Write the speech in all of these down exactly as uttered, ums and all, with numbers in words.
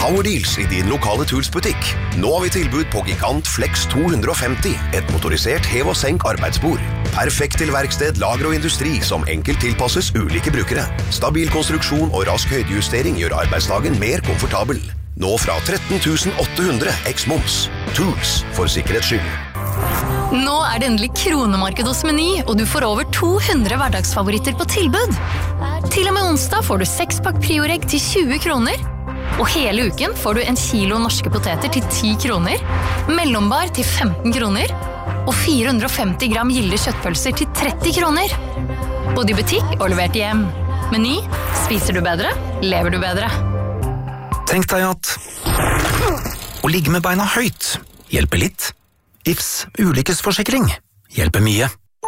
Power Deals i din lokale Tools-butikk. Nå har vi tilbud på Gigant Flex to hundre femti, et motorisert hev- og senk arbeidsbord. Perfekt til verksted, lager og industri som enkelt tilpasses ulike brukere. Stabil konstruksjon og rask høydejustering gjør arbeidsdagen mer komfortabel. Nå fra tretten tusen åtte hundre eks-moms. Tools for sikkerhets skyld. Nå er det endelig kronemarked hos Meny, og du får over to hundre hverdagsfavoritter på tilbud. Til og med onsdag får du seks pakk prioregg til tjue kroner. Og hele uken får du en kilo norske poteter til ti kroner, mellombar til femten kroner, og fire hundre og femti gram gilde kjøttpølser til tretti kroner. Både i butikk og levert hjem. Meny, spiser du bedre, lever du bedre. Tenk deg at å ligge med beina høyt hjelper litt. I F S ulykkesforsikring hjelper mye.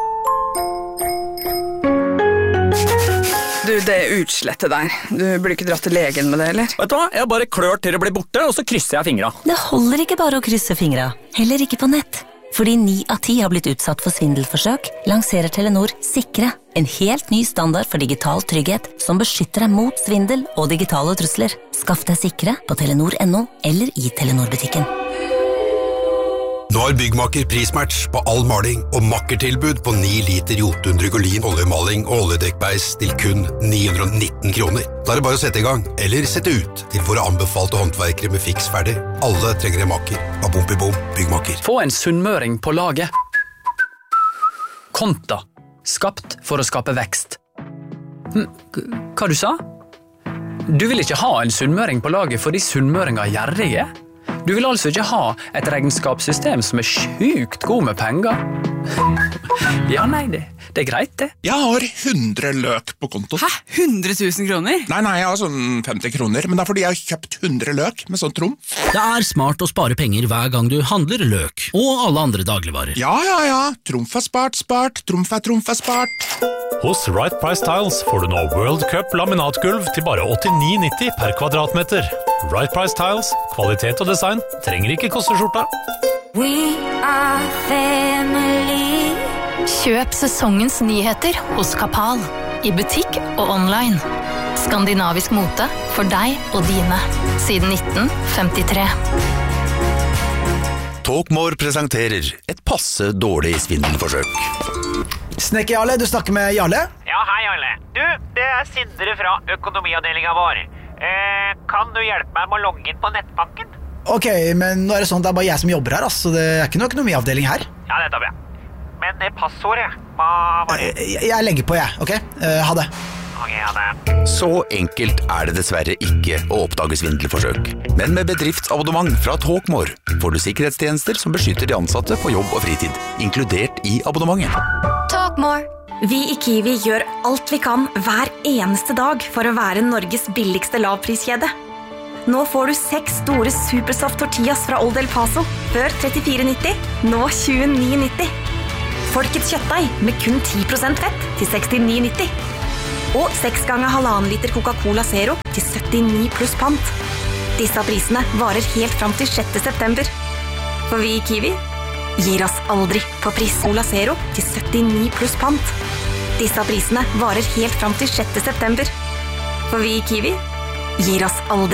Du, det er utslettet der. Du burde ikke dratt til legen med det, eller? Vet du hva? Jeg bare klør til det blir borte, og så krysser jeg fingra. Det holder ikke bare å krysse fingra. Heller ikke på nett. Fordi ni av ti har blitt utsatt for svindelforsøk, lanserer Telenor Sikre, en helt ny standard for digital trygghet som beskytter deg mot svindel og digitale trusler. Skaff deg Sikre på telenor punktum no eller i Telenor-butikken. Nå har Byggmaker prismatch på all maling og makkertilbud på ni liter Jotun Drygolin oljemaling og oljedekkbeis til kun ni hundre og nitten kroner. Da er det bare å sette i gang, eller sette ut til våre anbefalte håndverkere med fiks ferdig. Alle trenger en makker. Av bom i bom, Byggmaker. Få en sunnmøring på laget. Konta. Skapt for å skape vekst. Hm, hva du sa? Du vil ikke ha en sunnmøring på laget fordi sunnmøringer er gjerrige? Du vil altså ikke ha et regnskapssystem som er sjukt god med penger? Ja, nei, det, det er greit det. Jeg har hundre løk på konto. Hæ? hundre tusen kroner? Nei, nei, jeg har sånn femti kroner, men det er fordi jeg har kjøpt hundre løk med sånn trumf. Det er smart å spare penger hver gang du handler løk, og alle andre dagligvarer. Ja, ja, ja. Trumf er spart, spart. Trumf er trumf er spart. Hos Right Price Tiles får du nå World Cup laminatgulv til bare åttini nitti per kvadratmeter. Right Price Tiles, kvalitet og design, trenger ikke koste skjorta. We are family. Kjøp sesongens nyheter hos Kapal, i butikk og online. Skandinavisk mote for deg og dine, siden nitten femtitre. Talkmore presenterer et passe dårlig svindelforsøk. Snekker Jarle, du snakker med Jarle? Ja, hei Jarle. Du, det er Sindre fra økonomiavdelingen vår. Eh, kan du hjelpe meg med å logge inn på nettbanken? Ok, men nå er det sånn at det er bare jeg som jobber her, altså. Det er ikke noe økonomiavdeling her. Ja, det er bra. Men det passordet, hva var det? Jeg, jeg legger på, jeg, ok? Uh, ha det. Ok, ha det. Så enkelt er det dessverre ikke å oppdage svindelforsøk. Men med bedriftsabonnement fra Talkmore får du sikkerhetstjenester som beskytter de ansatte på jobb og fritid, inkludert i abonnementet. Talkmore. Vi i Kiwi gjør alt vi kan hver eneste dag for å være Norges billigste lavpriskjede. Nå får du seks store Supersoft tortillas fra Old El Paso, før trettifire nitti, nå tjueni nitti. Folkets kjøttdeig med kun ti prosent fett til sekstini nitti. Og seks ganger halvannen liter Coca-Cola Zero til syttini pluss pant. Disse prisene varer helt fram til sjette september. For vi i Kiwi gir oss aldri på pris. Cola Zero til syttini pluss pant. Disse prisene varer helt fram til sjette september. For vi i Kiwi gir oss aldri